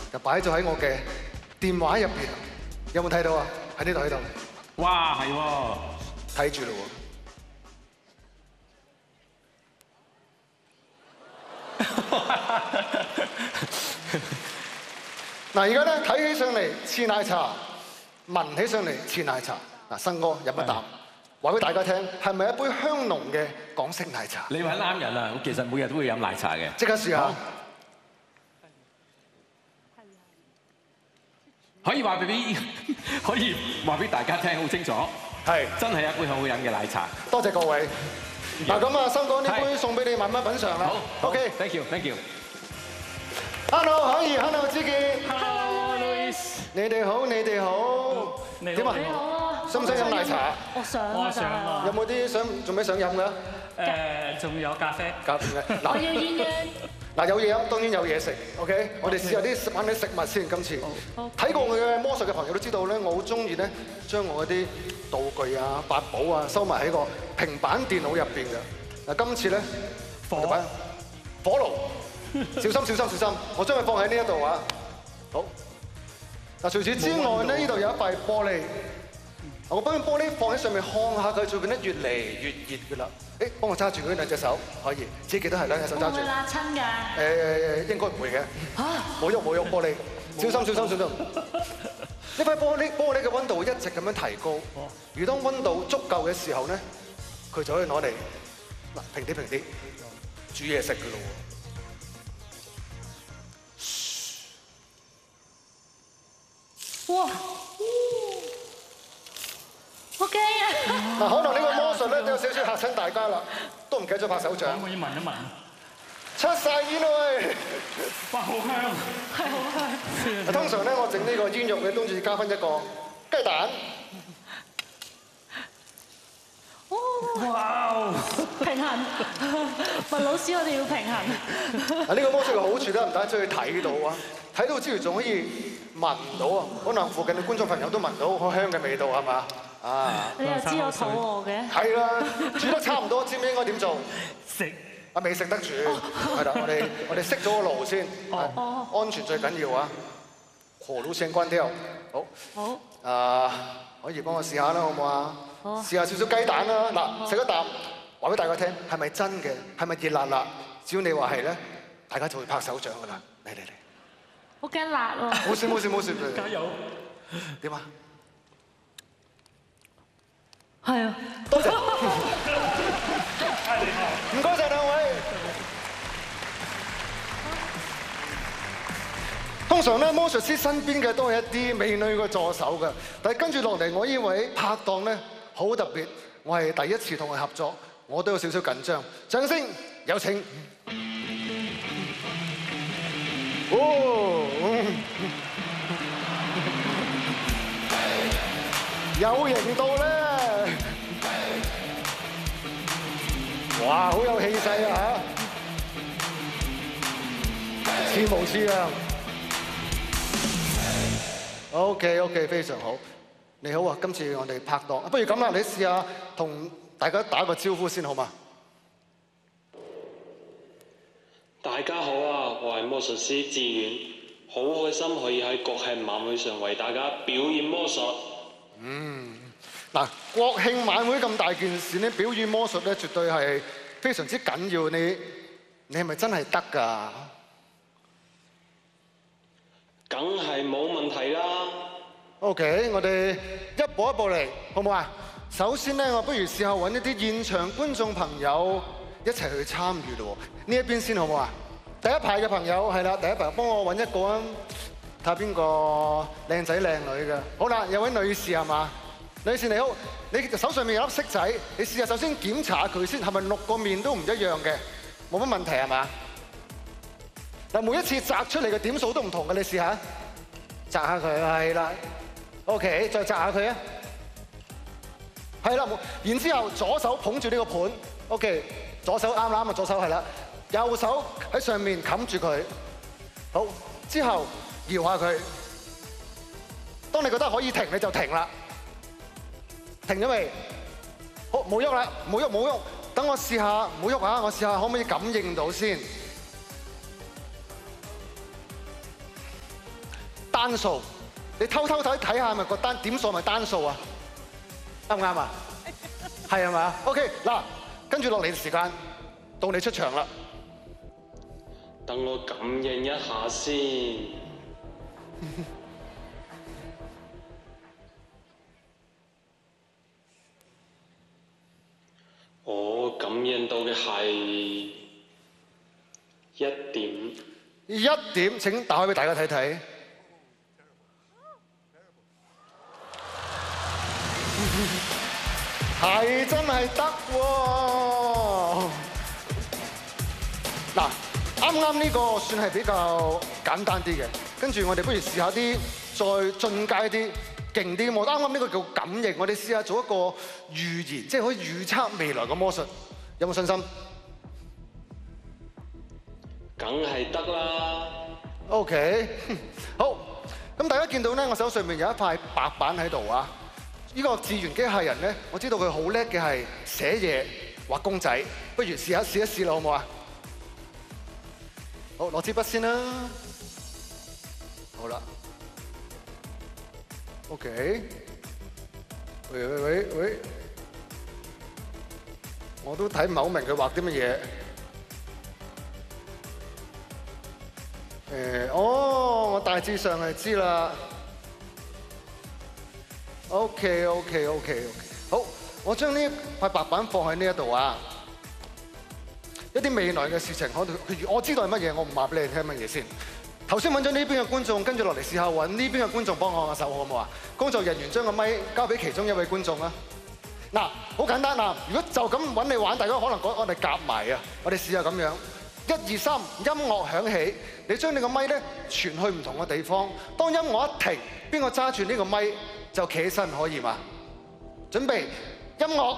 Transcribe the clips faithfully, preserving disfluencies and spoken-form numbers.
就擺咗喺我嘅電話入邊，有冇睇到啊？喺呢度喺度。 哇，係喎， 睇住咯喎。嗱，而家咧睇起上嚟似奶茶，聞起上嚟似奶茶。嗱，新哥飲一啖，話俾大家聽，係咪一杯香濃嘅港式奶茶？ 你揾啱人啦！我其實每日都會飲奶茶嘅。 即刻試下。 可以話俾可以話俾大家聽好清楚，係真係一杯好好飲嘅奶茶。 多謝各位。嗱咁啊，新哥呢杯送俾你慢慢品嚐啦。好 ，OK，thank you，thank you。 Hello，可以 ，Hello，志傑。 Hello Louis。 你哋好，你哋好。點啊？ 你好啊。 想唔想飲奶茶？ 我想啊。我想啊。 有冇啲想做咩想飲嘅？ 誒，仲有咖啡。 咖啡。 我要鴛鴦。 嗱，有嘢飲，當然有嘢食。OK，我哋試下啲玩啲食物先。今次睇過我嘅魔術嘅朋友都知道咧，我好中意咧將我啲道具啊、法寶啊收埋喺個平板電腦入邊嘅。嗱，今次咧火火爐，小心小心小心！我將佢放喺呢一度啊。好。嗱，除此之外咧，呢度有一塊玻璃。我將玻璃放喺上面，看下佢就會變得越嚟越熱嘅啦。誒，幫我揸住佢兩隻手，可以，自己都係兩隻手揸住。 會唔會辣親㗎？ 誒，應該唔會嘅。嚇！冇喐冇喐玻璃，小心小心小心。呢塊玻璃玻璃嘅溫度會一直咁樣提高。如當溫度足夠嘅時候咧，佢就可以攞嚟嗱平啲平啲煮嘢食嘅咯喎。 哇！好驚啊！ 嗱，可能呢個魔術咧都有少少嚇親大家啦，都唔記得咗拍手掌。 可以聞一聞。 出晒煙啦喂！ 哇，好香，係好香。 通常咧，我整呢個煙肉嘅都要加翻一個雞蛋。 哇！平衡，問老師我哋要平衡。 啊，呢個魔術嘅好處咧，唔單止可以睇到啊，睇到之餘仲可以聞到啊，可能附近嘅觀眾朋友都聞到好香嘅味道係嘛？啊！ 你又知我肚餓嘅？ 係啦，煮得差唔多，知唔知應該點做？ 食。 啊，未食得住，係啦，我哋我哋熄咗個爐先，安全最緊要啊！火爐先關掉，好。 好。 啊，可以幫我試下啦，好唔好啊？好。試下少少雞蛋啦，嗱，食一啖，話俾大家聽，係咪真嘅？係咪熱辣辣？只要你話係咧，大家就會拍手掌噶啦！嚟嚟嚟！ 好驚辣喎！ 冇事冇事冇事， 加油！ 點啊？ 係啊！ 多謝，唔該曬兩位。通常咧，魔術師身邊嘅都係一啲美女嘅助手嘅，但係跟住落嚟，我呢位拍檔咧好特別，我係第一次同佢合作，我都有少少緊張。掌聲有請。哦，有型到咧！哇，好有氣勢啊嚇！似模似樣。OK OK， 非常好。你好啊，今次我哋拍檔，不如咁啦，你試下同大家打個招呼先好嗎？ 大家好啊，我係魔術師志遠，好開心可以喺國慶晚會上為大家表演魔術。 嗯，嗱，國慶晚會咁大件事咧，表演魔術咧，絕對係非常之緊要。你你係咪真係得㗎？ 梗係冇問題啦。 OK， 我哋一步一步嚟，好唔好啊？首先咧，我不如試下揾一啲現場觀眾朋友一齊去參與咯。呢一邊先好唔好啊？第一排嘅朋友係啦，第一排幫我揾一個啊，睇下邊個靚仔靚女嘅。好啦，有位女士係嘛？女士你好，你手上面有粒色仔，你試下首先檢查下佢先，係咪六個面都唔一樣嘅？冇乜問題係嘛？嗱，每一次擲出嚟嘅點數都唔同嘅，你試下擲下佢，係啦。OK， 再擲下佢啊。係啦，然之後左手捧住呢個盤 ，OK， 左手啱啱啊，左手係啦，右手喺上面冚住佢。好，之後搖下佢。當你覺得可以停，你就停啦。停咗未？好，冇喐啦，冇喐冇喐。等我試下，唔好喐啊！我試下可唔可以感應到先？ 單數，你偷偷睇睇下，咪個單點數咪單數啊？啱唔啱啊？係啊嘛 ？OK， 嗱，跟住落嚟嘅時間到你出場啦。 等我感應一下先。我感應到嘅係一點。 一點，請打開俾大家睇睇。係真係得喎！嗱，啱啱呢個算係比較簡單啲嘅，跟住我哋不如試下啲再進階啲、勁啲嘅魔術。啱啱呢個叫感應，我哋試下做一個預言，即係可以預測未來嘅魔術，有冇信心？ 梗係得啦。 OK， 好。咁大家見到咧，我手上面有一塊白板喺度啊。呢個智源機械人咧，我知道佢好叻嘅係寫嘢、畫公仔。不如試下試一試啦，好唔好啊？好，攞支筆先啦。好啦。OK。喂喂喂喂，我都睇唔係好明佢畫啲乜嘢。誒，哦，我大致上係知啦。OK OK OK OK， 好，我將呢塊白板放喺呢一度啊。一啲未來嘅事情，我我知道係乜嘢，我唔話俾你聽乜嘢先。頭先揾咗呢邊嘅觀眾，跟住落嚟試下揾呢邊嘅觀眾幫我個手，好唔好啊？工作人員將個咪交俾其中一位觀眾啦。嗱，好簡單啊！如果就咁揾你玩，大家可能講我哋夾埋啊，我哋試下咁樣。一二三，音樂響起，你將你個咪咧傳去唔同嘅地方。當音樂一停，邊個揸住呢個咪就企起身，可以嘛？準備，音樂，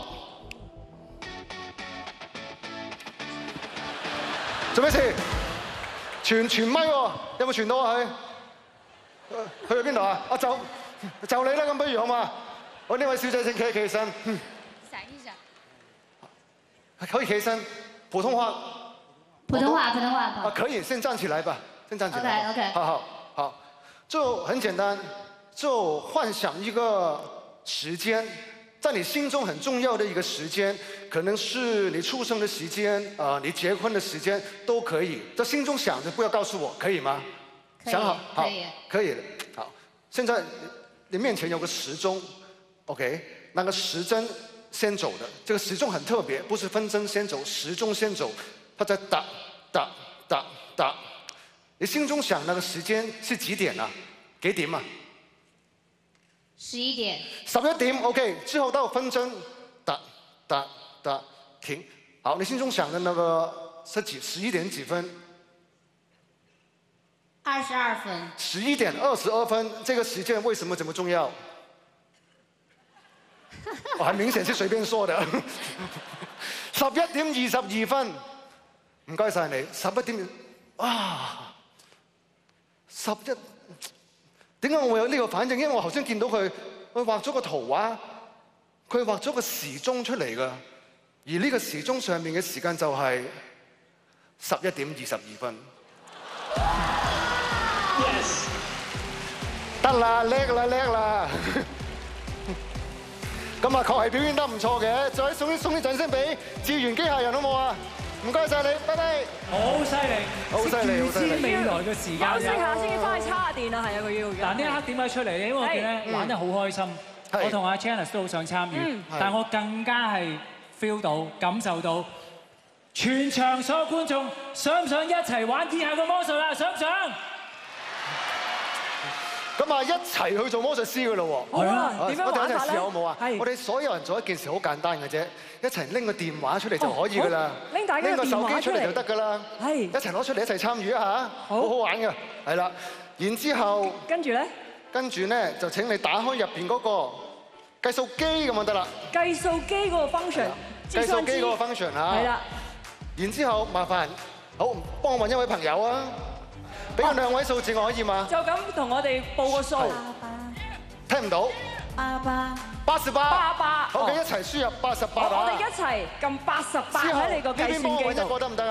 做咩事？傳傳咪喎，有冇傳到啊？佢去咗邊度啊？啊就就你啦，咁不如好嘛？好，呢位小姐請企起身。 閃一下。 可以企起身，普通話。 普通話，普通話。 啊，可以，先站起來吧，先站起來。 OK OK。 好好好，就很簡單，就幻想一個時間，在你心中很重要的一個時間，可能是你出生的時間，啊，你結婚的時間都可以，在心中想着，不要告訴我，可以嗎？ 可以。 想好，好， 可以。 可以的。好，現在你面前有個時鐘 ，OK， 那個時針先走的，這個時鐘很特別，不是分針先走，時鐘先走。它在打打打打，你心中想那個時間是幾點啊？幾點啊？ 十一點。 十一點 ，OK。之後到分針，打打打停。好，你心中想的那個是幾？十一點幾分？ 二十二分。 十一點二十二分，這個時間為什麼這麼重要？我很明顯是隨便說的。十一點二十二分。唔該晒你，十一點啊，十一點解我會有呢個反應？因為我頭先見到佢，佢畫咗個圖畫，佢畫咗個時鐘出嚟㗎，而呢個時鐘上面嘅時間就係十一點二十二分。Yes， 得啦，叻啦，叻啦！咁啊，確係表現得唔錯嘅，再送啲送啲掌聲俾智源機械人好冇啊！唔該晒你，拜拜。 好犀利， 好犀利，好犀利。 未來嘅時間。 休息下先，翻去叉下電啊，係啊，佢要。 嗱，呢一刻點解出嚟咧？因為我見咧玩得好開心，我同阿 Janice 都好想參與，但我更加係 feel 到、感受到，全場所有觀眾想唔想一齊玩以下個魔術啊？想唔想？ 咁啊，一齊去做魔術師㗎咯喎！ 好啊，點樣玩法咧？ 我哋一齊試下好冇啊？我哋所有人做一件事好簡單嘅啫，一齊拎個電話出嚟就可以㗎啦。 拎大家拎個手機出嚟電話出嚟就得㗎啦。係，一齊攞出嚟一齊參與一下，好好玩㗎。係啦，然之後跟住咧， 跟住咧就請你打開入邊嗰個計數機咁就得啦。 計數機嗰個 function， 計數機嗰個 function 啊。係啦。然之後麻煩，好幫我揾一位朋友啊。俾個兩位數字我可以嘛？ 就咁同我哋報個數。 聽唔到。 八八。 八十八。 八八。 好嘅，一齊輸入八十八啊！ 我哋一齊撳八十八喺你個計算機度。 呢邊幫我揾一個得唔得啊？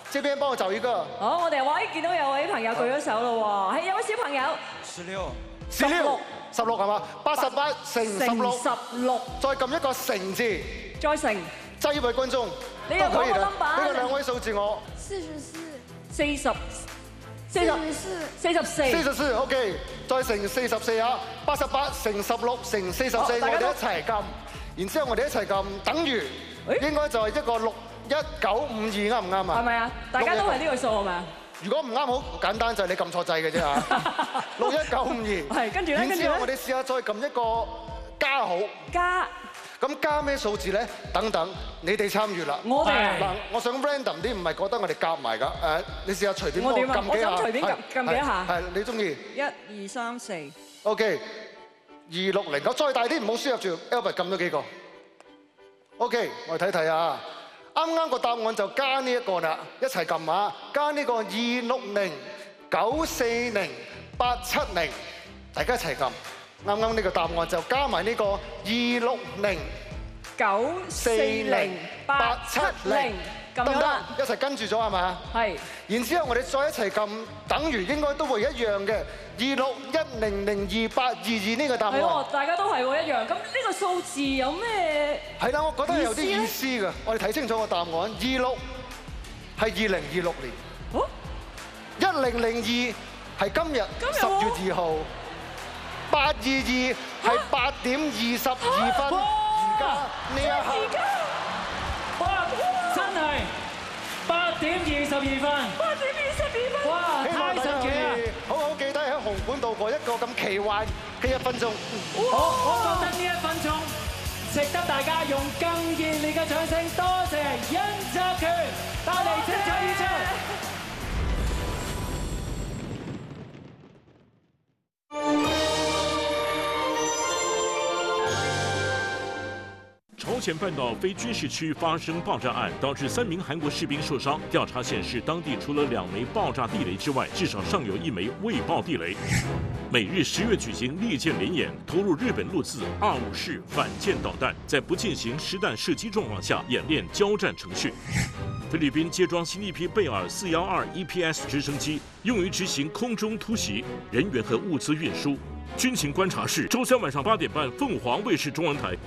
這邊幫我找一個。 好，我哋喂見到有位朋友舉咗手咯喎，係有位小朋友。 十六。 十六。十六係嘛？八十八乘十六。 十六。再撳一個乘字。 再乘。 擠位觀眾。 你又講個 number。 俾個兩位數字我。 四十四。 四十。四十四。四十四。 四十四 ，OK， 再乘四十四啊！八十八乘十六乘四十四，我哋一齊撳。然之後我哋一齊撳，等於應該就係一個六一九五二，啱唔啱啊？ 係咪啊？大家都係呢個數係咪啊？ 如果唔啱，好簡單，就係你撳錯掣嘅啫嚇。六一九五二。係，跟住咧，跟住咧。然之後我哋試下再撳一個加號。 加。 咁加咩數字咧？等等，你哋參與啦。 我哋嗱，我想 random 啲，唔係覺得我哋夾埋㗎。誒，你試下隨便幫我撳幾下。 我想隨便撳撳幾下。 係，你中意？ 一二三四。 OK。二六零九，再大啲，唔好輸入住 Albert 撳咗幾個。OK， 我哋睇睇啊。啱啱個答案就加呢一個啦，一齊撳啊！加呢個二六零九四零八七零，大家一齊撳。啱啱呢個答案就加埋呢個二六零九四零八七零。得唔得？ 一齊跟住咗係咪？係。然之後我哋再一齊撳，等於應該都會一樣嘅。二六一零零二八二二呢個答案。係喎， 大家都係喎一樣。咁呢個數字有咩？ 係啦，我覺得有啲意思㗎。我哋睇清楚個答案。二六係二零二六年。哦。一零零二係今日十月二號。八二二係八點二十二分。而家呢一刻。 哇！真係八點二十二分， 八點二十二分， 哇！太神奇啦！ 好好記低喺紅館度過一個咁奇幻嘅一分鐘。 我我覺得呢一分鐘值得大家用更熱烈嘅掌聲，多謝甄澤權帶嚟精彩演出。 朝鲜半岛非军事区发生爆炸案，导致三名韩国士兵受伤。调查显示，当地除了两枚爆炸地雷之外，至少尚有一枚未爆地雷。美日十月举行利剑联演，投入日本陆自二五式反舰导弹，在不进行实弹射击状况下演练交战程序。菲律宾接装新一批贝尔四幺二 E P S 直升机，用于执行空中突袭、人员和物资运输。军情观察室，周三晚上八点半，凤凰卫视中文台。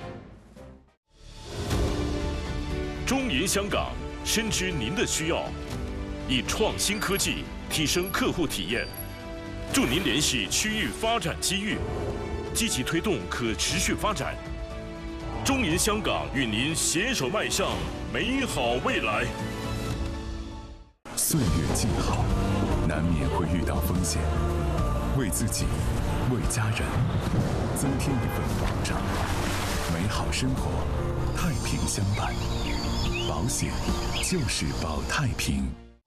中银香港深知您的需要，以创新科技提升客户体验，助您联系区域发展机遇，积极推动可持续发展。中银香港与您携手迈向美好未来。 岁月静好，难免会遇到风险，为自己，为家人，增添一份保障，美好生活，太平相伴。保险就是保太平。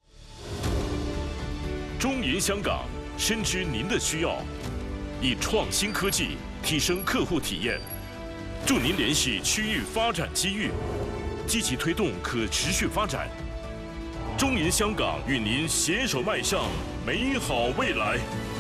中银香港深知您的需要，以创新科技提升客户体验，助您联系区域发展机遇，积极推动可持续发展。中银香港与您携手迈向美好未来。